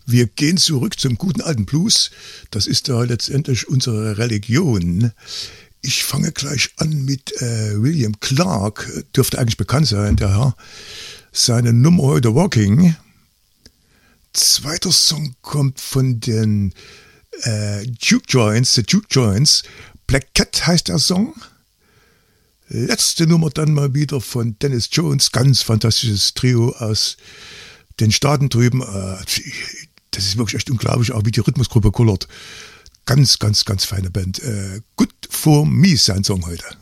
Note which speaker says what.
Speaker 1: Wir gehen zurück zum guten alten Blues. Das ist da letztendlich unsere Religion. Ich fange gleich an mit William Clark. Dürfte eigentlich bekannt sein, der Herr. Seine Nummer heute Walking. Zweiter Song kommt von den Juke Joints, The Juke Joints. Black Cat heißt der Song. Letzte Nummer dann mal wieder von Dennis Jones. Ganz fantastisches Trio aus den Staaten drüben. Das ist wirklich echt unglaublich, auch wie die Rhythmusgruppe kullert. Ganz, ganz, ganz feine Band. Good for Me, sein Song heute.